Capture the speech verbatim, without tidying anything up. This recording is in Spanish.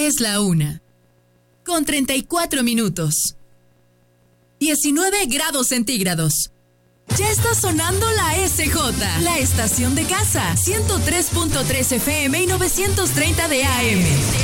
Es la una, con treinta y cuatro minutos. diecinueve grados centígrados. Ya está sonando la S J, la estación de casa, ciento tres punto tres F M y novecientos treinta de A M.